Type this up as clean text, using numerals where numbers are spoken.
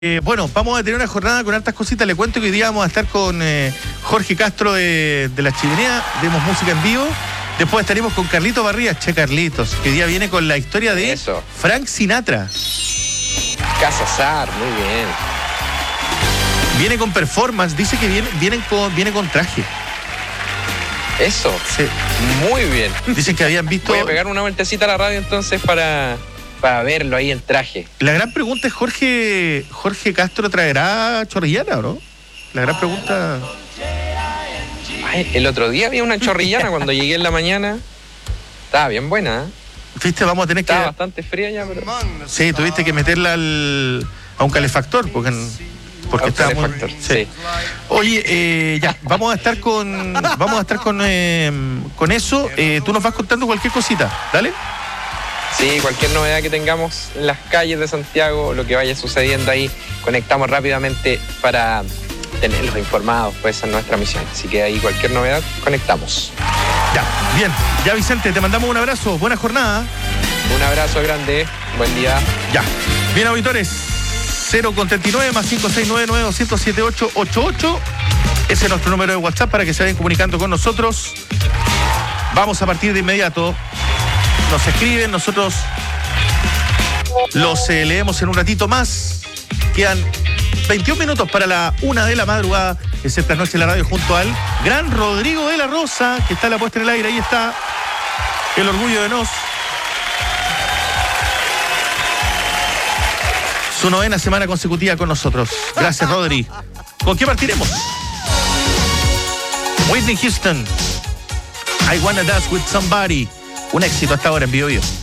Bueno, vamos a tener una jornada con hartas cositas. Le cuento que hoy día vamos a estar con Jorge Castro de La Chimenea. Demos música en vivo. Después estaremos con Carlitos Barrías. Che, Carlitos, que hoy día viene con la historia de Frank Sinatra. Casa Sar, muy bien. Viene con performance. Dice que viene con traje. Eso. Sí. Muy bien. Dicen que habían visto... Voy a pegar una vueltecita a la radio entonces para verlo ahí en traje. La gran pregunta es, ¿Jorge Castro traerá chorrillana o no? La gran pregunta... Ay, el otro día había una chorrillana cuando llegué en la mañana. Estaba bien buena, ¿eh? Viste, vamos a tener que... Estaba bastante fría ya, pero... Sí, tuviste que meterla a un calefactor, porque estaba muy... Sí. Oye, ya, vamos a estar con eso. Tú nos vas contando cualquier cosita, ¿dale? Sí, cualquier novedad que tengamos en las calles de Santiago, lo que vaya sucediendo ahí, conectamos rápidamente para tenerlos informados, pues, en nuestra misión. Así que ahí cualquier novedad, conectamos. Ya, bien. Ya, Vicente, te mandamos un abrazo. Buena jornada. Un abrazo grande. Buen día. Ya. Bien, auditores. 039 más 5699-207-888. Ese es nuestro número de WhatsApp para que se vayan comunicando con nosotros. Vamos a partir de inmediato. Nos escriben, nosotros los leemos en un ratito más. Quedan 21 minutos para la 1 de la madrugada. Es esta noche en la radio junto al gran Rodrigo de la Rosa, que está en la puesta en el aire. Ahí está el orgullo de nos. Su 9ª semana consecutiva con nosotros. Gracias, Rodri. ¿Con qué partiremos? Whitney Houston. I Wanna Dance With Somebody. Un éxito hasta ahora en Bio Bio.